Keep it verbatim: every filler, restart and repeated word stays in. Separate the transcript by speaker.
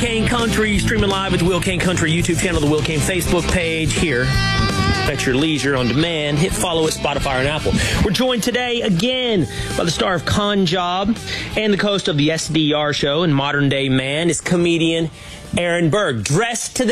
Speaker 1: Kane Country, streaming live at the Will Kane Country YouTube channel, the Will Kane Facebook page here at your leisure on demand. Hit follow at Spotify and Apple. We're joined today again by the star of Con Job and the host of the S D R show and Modern Day Man is comedian Aaron Berg. Dressed to the